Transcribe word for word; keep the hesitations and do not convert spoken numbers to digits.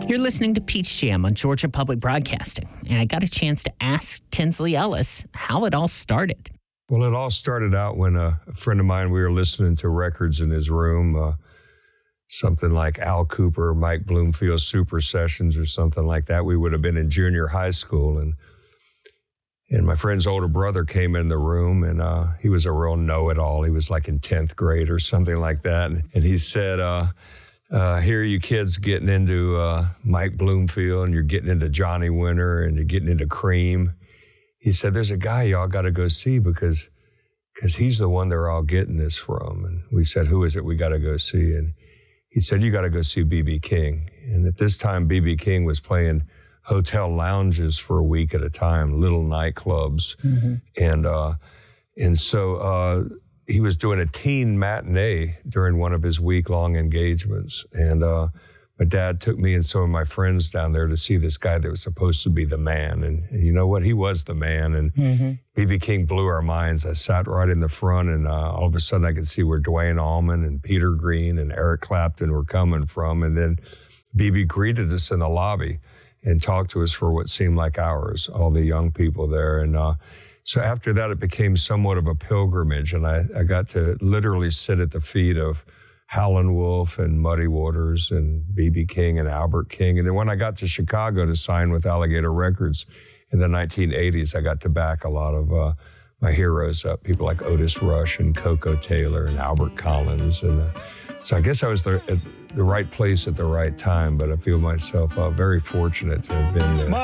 You're listening to Peach Jam on Georgia Public Broadcasting, and I got a chance to ask Tinsley Ellis how it all started. Well, it all started out when a, a friend of mine, we were listening to records in his room, uh, something like Al Cooper, Mike Bloomfield Super Sessions or something like that. We would have been in junior high school, and and my friend's older brother came in the room, and uh, he was a real know-it-all. He was like in tenth grade or something like that, and, and he said, uh, Uh, here you kids getting into uh, Mike Bloomfield, and you're getting into Johnny Winter, and you're getting into Cream. He said, there's a guy y'all got to go see because because he's the one they're all getting this from. And we said, who is it we got to go see? And he said, you got to go see B B King. And at this time, B B King was playing hotel lounges for a week at a time, little nightclubs. Mm-hmm. And, uh, and so... Uh, he was doing a teen matinee during one of his week-long engagements. And uh, my dad took me and some of my friends down there to see this guy that was supposed to be the man. And, and you know what? He was the man. And mm-hmm. B B King blew our minds. I sat right in the front, and uh, all of a sudden I could see where Duane Allman and Peter Green and Eric Clapton were coming from. And then B B greeted us in the lobby and talked to us for what seemed like hours, all the young people there. And uh, So after that, it became somewhat of a pilgrimage, and I, I got to literally sit at the feet of Howlin' Wolf and Muddy Waters and B B King and Albert King. And then when I got to Chicago to sign with Alligator Records in the nineteen eighties, I got to back a lot of uh, my heroes up, people like Otis Rush and Coco Taylor and Albert Collins. And uh, so I guess I was the, at the right place at the right time, but I feel myself uh, very fortunate to have been there.